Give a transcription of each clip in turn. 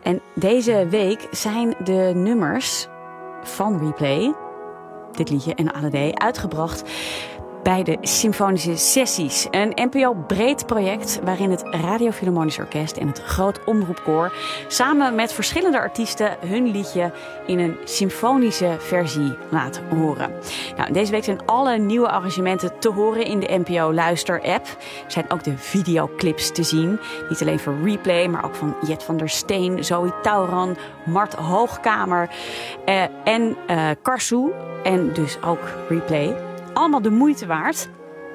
En deze week zijn de nummers van Replay, dit liedje en ALD, uitgebracht bij de Symfonische Sessies. Een NPO-breed project waarin het Radio Philharmonisch Orkest en het Groot Omroepkoor samen met verschillende artiesten hun liedje in een symfonische versie laten horen. Nou, deze week zijn alle nieuwe arrangementen te horen in de NPO Luister-app. Er zijn ook de videoclips te zien. Niet alleen voor Replay, maar ook van Jet van der Steen, Zoe Tauran, Mart Hoogkamer en Karsu. En dus ook Replay. Allemaal de moeite waard.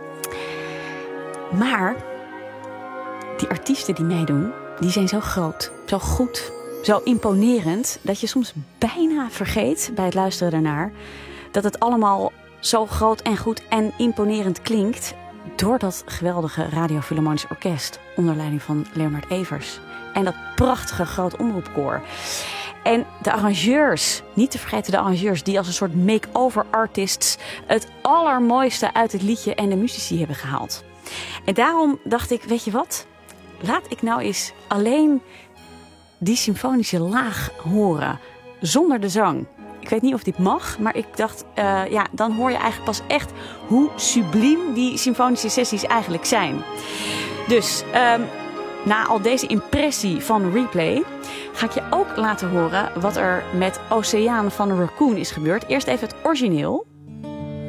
Maar die artiesten die meedoen, die zijn zo groot, zo goed, zo imponerend, dat je soms bijna vergeet bij het luisteren daarnaar dat het allemaal zo groot en goed en imponerend klinkt door dat geweldige Radio Philharmonisch Orkest onder leiding van Leonard Evers en dat prachtige Groot Omroepkoor. En de arrangeurs, niet te vergeten de arrangeurs die als een soort make-over artists het allermooiste uit het liedje en de muzici hebben gehaald. En daarom dacht ik, weet je wat? Laat ik nou eens alleen die symfonische laag horen, zonder de zang. Ik weet niet of dit mag, maar ik dacht, dan hoor je eigenlijk pas echt hoe subliem die symfonische sessies eigenlijk zijn. Dus na al deze impressie van Replay ga ik je ook laten horen wat er met Oceaan van Raccoon is gebeurd. Eerst even het origineel.